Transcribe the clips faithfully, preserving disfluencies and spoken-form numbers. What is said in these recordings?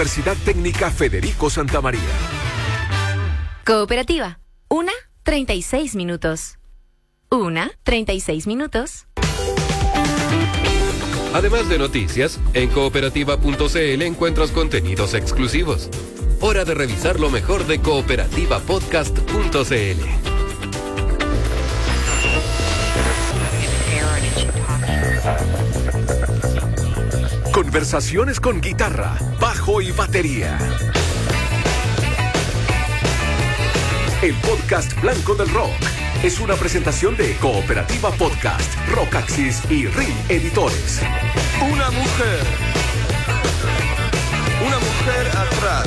Universidad Técnica Federico Santa María. Cooperativa. Una, treinta y seis minutos. Una, treinta y seis minutos. Además de noticias, en cooperativa punto c l encuentras contenidos exclusivos. Hora de revisar lo mejor de cooperativa podcast punto c l. Conversaciones con guitarra, bajo y batería. El podcast Blanco del Rock es una presentación de Cooperativa Podcast, Rockaxis y R I L Editores. Una mujer. Una mujer atrás.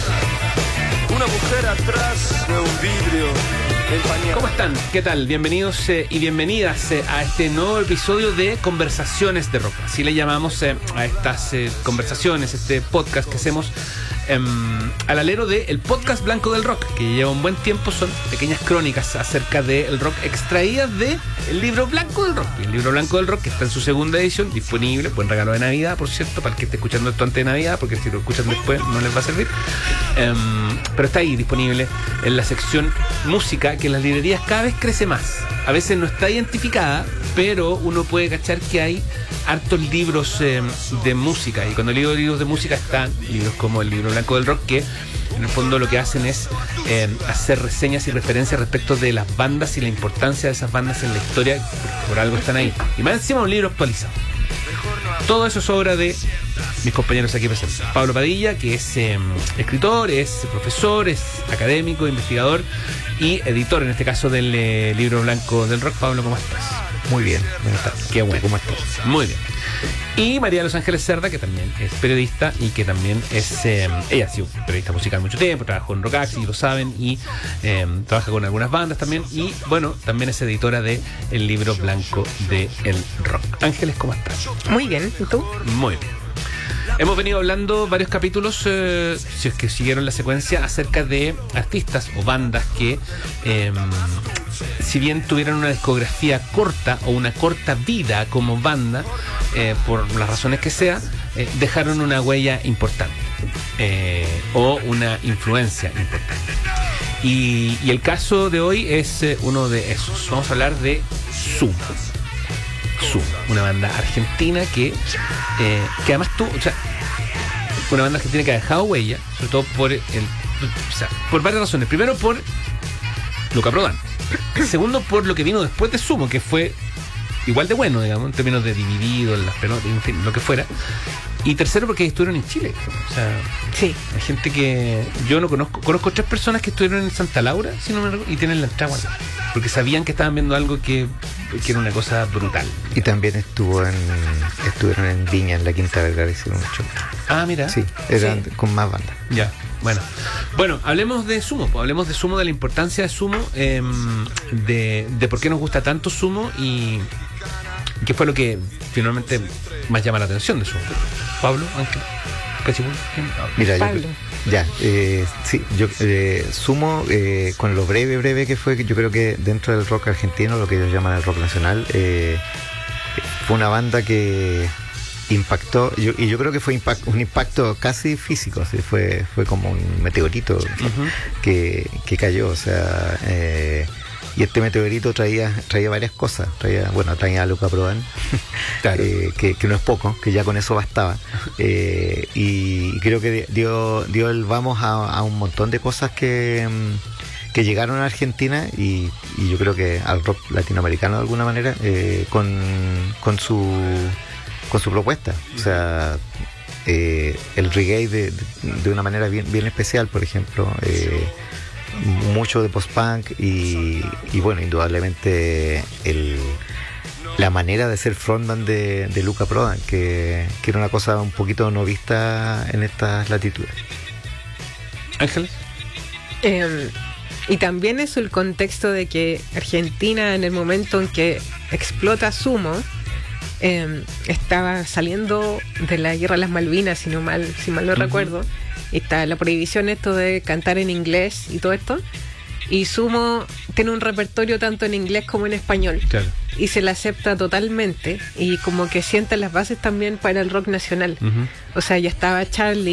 Una mujer atrás de un vidrio empañado. ¿Cómo están? ¿Qué tal? Bienvenidos eh, y bienvenidas eh, a este nuevo episodio de Conversaciones de Rock. Así le llamamos eh, a estas eh, conversaciones, este podcast que hacemos eh, al alero de el podcast Blanco del Rock, que lleva un buen tiempo. Son pequeñas crónicas acerca del rock extraídas de el libro Blanco del Rock. El libro Blanco del Rock, que está en su segunda edición, disponible, buen regalo de Navidad, por cierto, para el que esté escuchando esto antes de Navidad, porque si lo escuchan después no les va a servir. Eh, pero está ahí disponible en la sección música, que en las librerías cada vez crece más. A veces no está identificada, pero uno puede cachar que hay hartos libros eh, de música. Y cuando digo libros de música están libros como el libro Blanco del Rock, que en el fondo lo que hacen es eh, hacer reseñas y referencias respecto de las bandas y la importancia de esas bandas en la historia, porque por algo están ahí. Y más encima un libro actualizado. Todo eso es obra de mis compañeros aquí presentes. Pablo Padilla, que es eh, escritor, es profesor, es académico, investigador y editor, en este caso, del eh, libro Blanco del Rock. Pablo, ¿cómo estás? Muy bien, buenas tardes. Qué bueno. ¿Cómo estás? Muy bien. Y María Los Ángeles Cerda, que también es periodista y que también es... Eh, ella ha sido periodista musical mucho tiempo, trabajó en Rockaxis, lo saben, y eh, trabaja con algunas bandas también. Y, bueno, también es editora de el libro Blanco del Rock. Ángeles, ¿cómo estás? Muy bien, ¿y tú? Muy bien. Hemos venido hablando varios capítulos, eh, si es que siguieron la secuencia, acerca de artistas o bandas que, eh, si bien tuvieran una discografía corta o una corta vida como banda, eh, por las razones que sea, eh, dejaron una huella importante eh, o una influencia importante. Y, y el caso de hoy es eh, uno de esos. Vamos a hablar de Sumo. Sumo, una banda argentina que, eh, que además tú, o sea, una banda argentina que ha dejado huella, sobre todo por el, o sea, por varias razones. Primero, por Luca Prodan. Segundo, por lo que vino después de Sumo, que fue igual de bueno, digamos, en términos de Dividido, en las pelotas, en fin, lo que fuera. Y tercero, porque estuvieron en Chile. O sea, sí, hay gente que yo no conozco. Conozco tres personas que estuvieron en Santa Laura, si no me recuerdo, y tienen la entrada, porque sabían que estaban viendo algo que, que era una cosa brutal. Y también estuvo en estuvieron en Viña, en la Quinta Vergara, hicieron mucho. Ah, mira. Sí, eran sí. Con más bandas. Ya, bueno. Bueno, hablemos de Sumo, pues, hablemos de Sumo, de la importancia de Sumo, eh, de, de por qué nos gusta tanto Sumo y qué fue lo que finalmente más llama la atención de Sumo. Pablo, Ángel, Cachipún. Mira, Pablo. Yo, ya, eh, sí, yo eh, Sumo, eh, con lo breve, breve que fue, yo creo que dentro del rock argentino, lo que ellos llaman el rock nacional, eh, fue una banda que impactó, yo, y yo creo que fue impact, un impacto casi físico, ¿sí? fue fue como un meteorito uh-huh. que, que cayó, o sea, eh, y este meteorito traía traía varias cosas, traía bueno traía a Luca Prodan, claro. eh, que, que no es poco, que ya con eso bastaba, eh, y creo que dio dio el vamos a, a un montón de cosas que que llegaron a Argentina y, y yo creo que al rock latinoamericano de alguna manera, eh, con con su con su propuesta, o sea, eh, el reggae de, de una manera bien bien especial, por ejemplo, eh, mucho de post-punk y, y bueno, indudablemente el, la manera de ser frontman de, de Luca Prodan, que, que era una cosa un poquito no vista en estas latitudes. Ángeles. Eh, y también es el contexto de que Argentina, en el momento en que explota Sumo, eh, estaba saliendo de la guerra de las Malvinas, si no mal, si mal no uh-huh. recuerdo. Y está la prohibición esto de cantar en inglés y todo esto. Y Sumo tiene un repertorio tanto en inglés como en español. Claro. Y se la acepta totalmente. Y como que sienta las bases también para el rock nacional. Uh-huh. O sea, ya estaba Charlie.